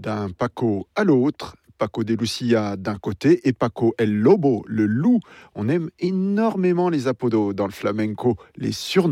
d'un Paco à l'autre. Paco de Lucia d'un côté et Paco el Lobo, le loup. On aime énormément les apodos dans le flamenco, les surnoms.